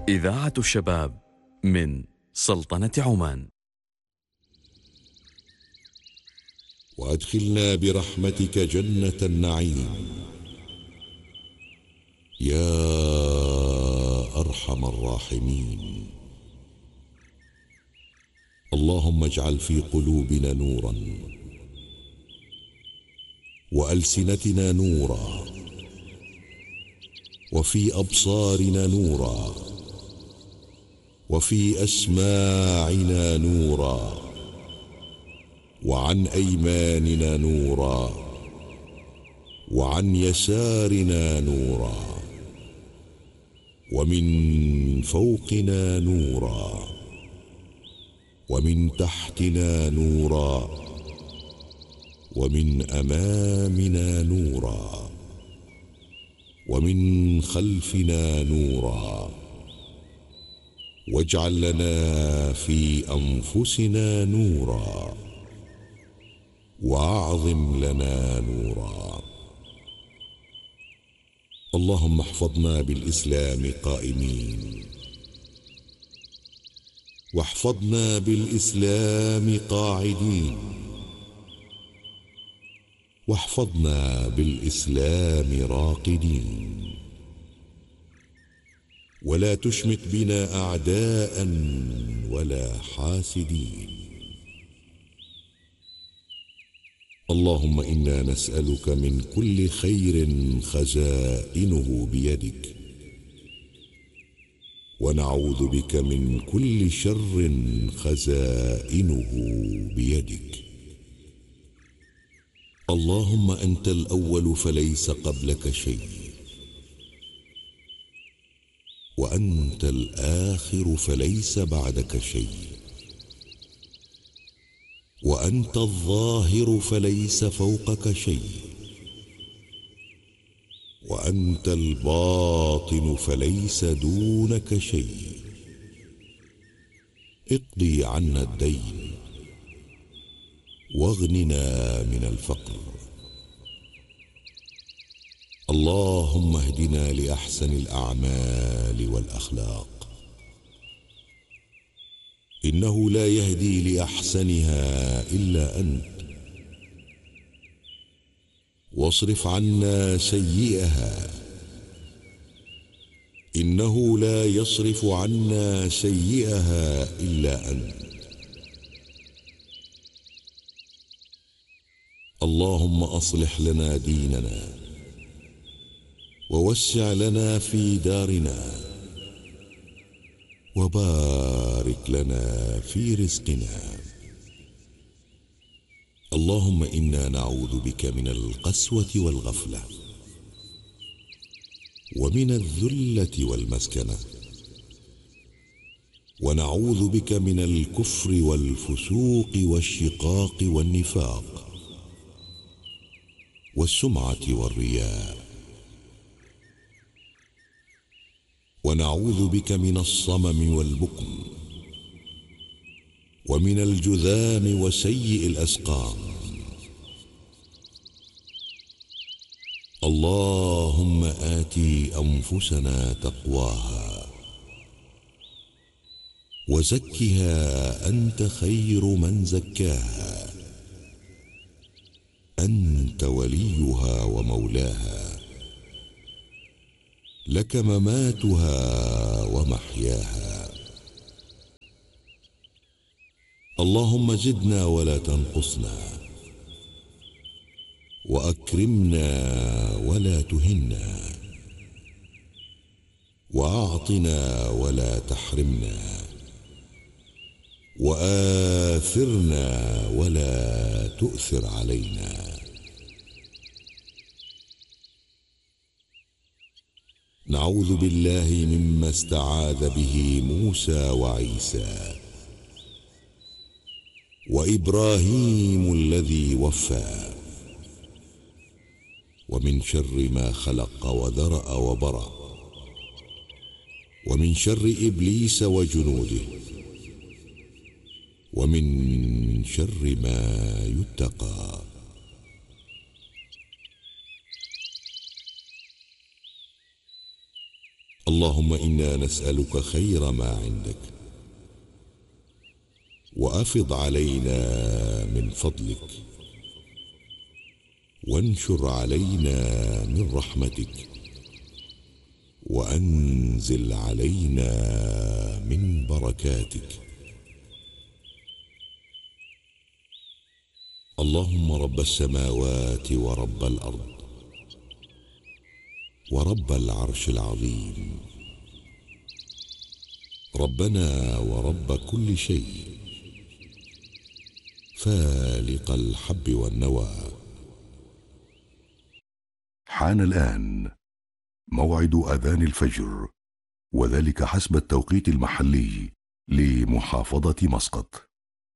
إذاعة الشباب من سلطنة عمان. وأدخلنا برحمتك جنة النعيم يا أرحم الراحمين. اللهم اجعل في قلوبنا نورا وألسنتنا نورا وفي أبصارنا نورا وفي أسماعنا نورا وعن أيماننا نورا وعن يسارنا نورا ومن فوقنا نورا ومن تحتنا نورا ومن أمامنا نورا ومن خلفنا نورا. واجعل لنا في أنفسنا نورا وأعظم لنا نورا. اللهم احفظنا بالإسلام قائمين واحفظنا بالإسلام قاعدين واحفظنا بالإسلام راقدين. ولا تشمت بنا أعداء ولا حاسدين. اللهم إنا نسألك من كل خير خزائنه بيدك ونعوذ بك من كل شر خزائنه بيدك. اللهم أنت الأول فليس قبلك شيء وأنت الآخر فليس بعدك شيء وأنت الظاهر فليس فوقك شيء وأنت الباطن فليس دونك شيء. اقضي عنا الدين واغننا من الفقر. اللهم اهدنا لأحسن الأعمال والأخلاق إنه لا يهدي لأحسنها إلا أنت. واصرف عنا سيئها إنه لا يصرف عنا سيئها إلا أنت. اللهم أصلح لنا ديننا ووسع لنا في دارنا وبارك لنا في رزقنا. اللهم إنا نعوذ بك من القسوة والغفلة ومن الذلة والمسكنة ونعوذ بك من الكفر والفسوق والشقاق والنفاق والسمعة والرياء. ونعوذ بك من الصمم والبكم ومن الجذام وسيء الأسقام. اللهم آت أنفسنا تقواها وزكها أنت خير من زكاها. أنت وليها ومولاها لك مماتها ومحياها. اللهم زدنا ولا تنقصنا وأكرمنا ولا تهنا وأعطنا ولا تحرمنا وآثرنا ولا تؤثر علينا. نعوذ بالله مما استعاذ به موسى وعيسى وإبراهيم الذي وفى ومن شر ما خلق وذرأ وبرأ ومن شر إبليس وجنوده ومن شر ما يتقى. اللهم إنا نسألك خير ما عندك، وأفض علينا من فضلك، وانشر علينا من رحمتك، وأنزل علينا من بركاتك. اللهم رب السماوات ورب الأرض ورب العرش العظيم، ربنا ورب كل شيء، فالق الحب والنوى. حان الآن موعد أذان الفجر، وذلك حسب التوقيت المحلي لمحافظة مسقط.